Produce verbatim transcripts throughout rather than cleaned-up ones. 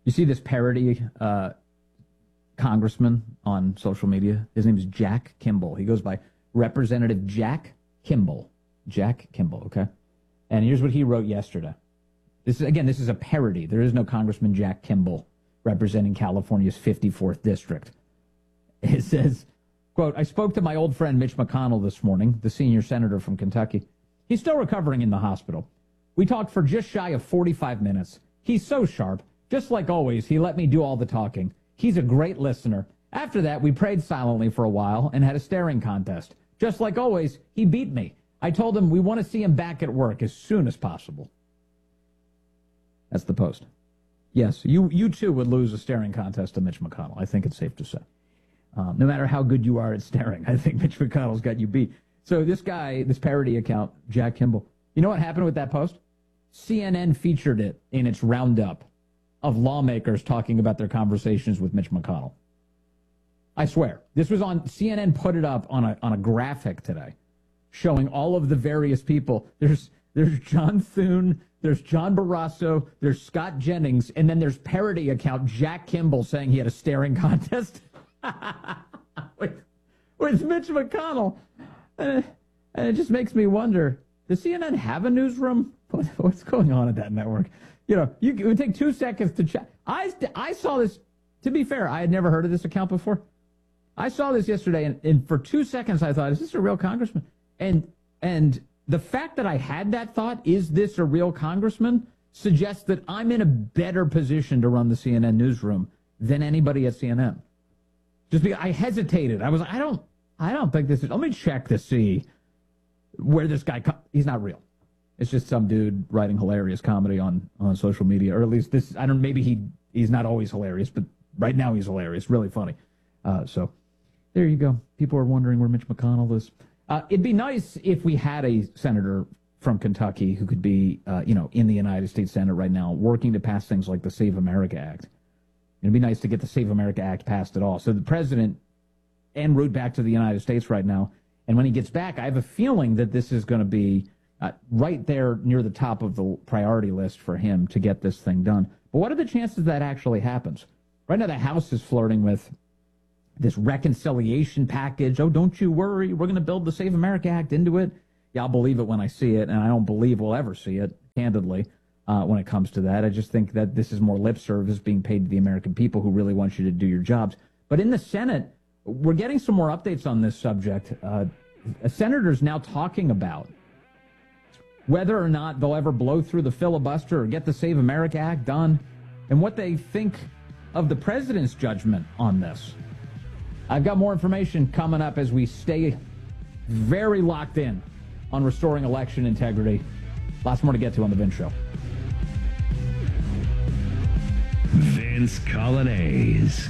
You see this parody uh, congressman on social media? His name is Jack Kimball. He goes by Representative Jack Kimball. Jack Kimball, okay? And here's what he wrote yesterday. This is, again, this is a parody. There is no Congressman Jack Kimball representing California's fifty-fourth district. It says, quote, I spoke to my old friend Mitch McConnell this morning, the senior senator from Kentucky. He's still recovering in the hospital. We talked for just shy of forty-five minutes. He's so sharp. Just like always, he let me do all the talking. He's a great listener. After that, we prayed silently for a while and had a staring contest. Just like always, he beat me. I told him we want to see him back at work as soon as possible. That's the Post. Yes, you you too would lose a staring contest to Mitch McConnell. I think it's safe to say. Um, no matter how good you are at staring, I think Mitch McConnell's got you beat. So this guy, this parody account, Jack Kimball, you know what happened with that post? C N N featured it in its roundup of lawmakers talking about their conversations with Mitch McConnell. I swear. This was on, C N N put it up on a on a graphic today, showing all of the various people. There's there's John Thune, there's John Barrasso, there's Scott Jennings, and then there's parody account Jack Kimball saying he had a staring contest with, with Mitch McConnell. And it, and it just makes me wonder, does C N N have a newsroom? What, what's going on at that network? You know, you, it would take two seconds to check. I, I saw this, to be fair, I had never heard of this account before. I saw this yesterday, and, and for two seconds I thought, is this a real congressman? And and the fact that I had that thought, is this a real congressman, suggests that I'm in a better position to run the C N N newsroom than anybody at C N N. Just because I hesitated. I was like, I don't, I don't think this is, let me check to see where this guy, co- he's not real. It's just some dude writing hilarious comedy on, on social media, or at least this, I don't, maybe he he's not always hilarious, but right now he's hilarious, really funny. Uh, so there you go. People are wondering where Mitch McConnell is. Uh, it'd be nice if we had a senator from Kentucky who could be, uh, you know, in the United States Senate right now, working to pass things like the Save America Act. It'd be nice to get the Save America Act passed at all. So the president en route back to the United States right now, and when he gets back, I have a feeling that this is going to be uh, right there near the top of the priority list for him to get this thing done. But what are the chances that actually happens? Right now, the House is flirting with this reconciliation package. Oh, don't you worry. We're going to build the Save America Act into it. Yeah, I'll believe it when I see it, and I don't believe we'll ever see it, candidly, uh, when it comes to that. I just think that this is more lip service being paid to the American people who really want you to do your jobs. But in the Senate, we're getting some more updates on this subject. Uh, a senator's now talking about whether or not they'll ever blow through the filibuster or get the Save America Act done, and what they think of the president's judgment on this. I've got more information coming up as we stay very locked in on restoring election integrity. Lots more to get to on The Vince Show. Vince Coglianese.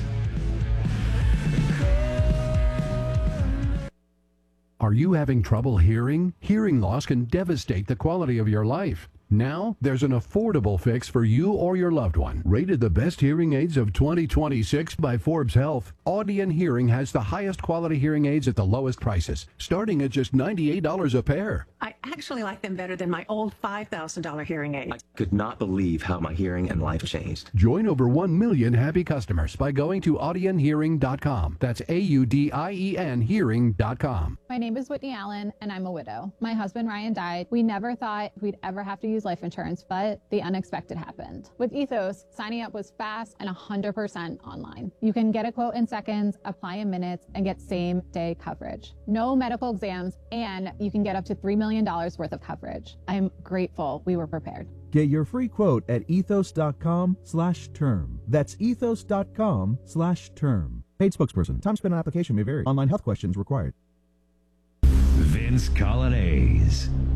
Are you having trouble hearing? Hearing loss can devastate the quality of your life. Now, there's an affordable fix for you or your loved one. Rated the best hearing aids of twenty twenty-six by Forbes Health, Audion Hearing has the highest quality hearing aids at the lowest prices, starting at just ninety-eight dollars a pair. I actually like them better than my old five thousand dollars hearing aid. I could not believe how my hearing and life changed. Join over one million happy customers by going to audion hearing dot com. That's A U D I E N hearing dot com. My name is Whitney Allen, and I'm a widow. My husband, Ryan, died. We never thought we'd ever have to use life insurance, but the unexpected happened. With Ethos, signing up was fast and one hundred percent online. You can get a quote in seconds, apply in minutes, and get same-day coverage. No medical exams, and you can get up to three million dollars worth of coverage. I'm grateful we were prepared. Get your free quote at ethos.com slash term. That's ethos.com slash term. Paid spokesperson. Time spent on application may vary. Online health questions required. Vince Coglianese.